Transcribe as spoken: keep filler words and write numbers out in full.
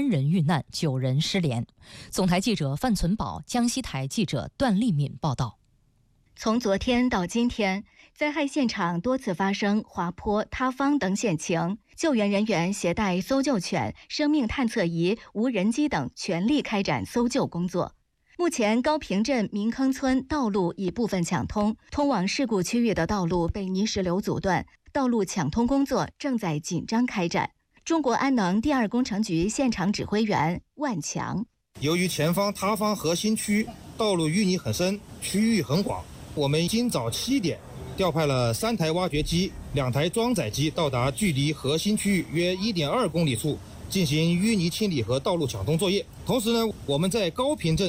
三人遇难，九人失联。总台记者范存宝、江西台记者段丽敏报道。 从昨天到今天，灾害现场多次发生滑坡、塌方等险情，救援人员携带搜救犬、生命探测仪、无人机等，全力开展搜救工作。目前，高坪镇民坑村道路已部分抢通，通往事故区域的道路被泥石流阻断，道路抢通工作正在紧张开展。中国安能第二工程局现场指挥员万强： 由于前方塌方核心区道路淤泥很深，区域很广，我们今早七点调派了三台挖掘机、两台装载机到达距离核心区域约 一点二公里处，进行淤泥清理和道路抢通作业。同时呢，我们在高坪镇